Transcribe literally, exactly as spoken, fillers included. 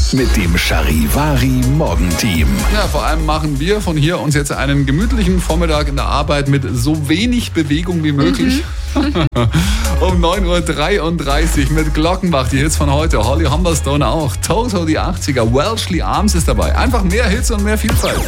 mit dem Charivari Morgenteam. Ja, vor allem machen wir von hier uns jetzt einen gemütlichen Vormittag in der Arbeit mit so wenig Bewegung wie möglich. Mhm. Um neun Uhr dreiunddreißig mit Glockenbach, die Hits von heute. Holly Humberstone auch. Toto, die achtziger. Welshly Arms ist dabei. Einfach mehr Hits und mehr Vielfalt.